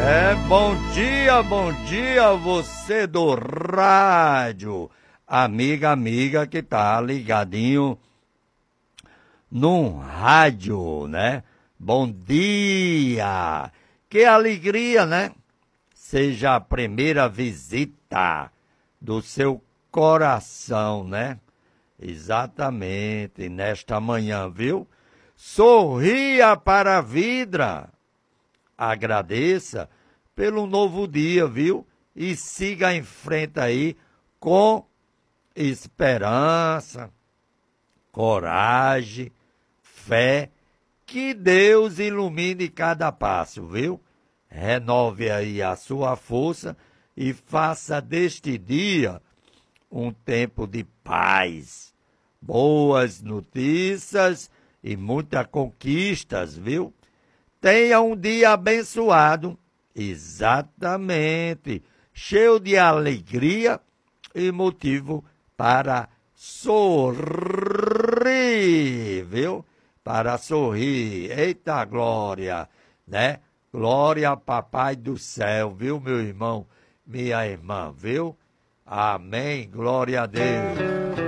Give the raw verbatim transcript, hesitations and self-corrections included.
É, bom dia, bom dia, você do rádio, amiga, amiga que tá ligadinho num rádio, né? Bom dia, que alegria, né? Seja a primeira visita do seu coração, né? Exatamente, nesta manhã, viu? Sorria para a vida. Agradeça pelo novo dia, viu? E siga em frente aí com esperança, coragem, fé. Que Deus ilumine cada passo, viu? Renove aí a sua força e faça deste dia um tempo de paz, boas notícias e muitas conquistas, viu? Tenha um dia abençoado, exatamente, cheio de alegria e motivo para sorrir, viu? Para sorrir. Eita glória, né? Glória ao Papai do céu, viu, meu irmão, minha irmã, viu? Amém, glória a Deus.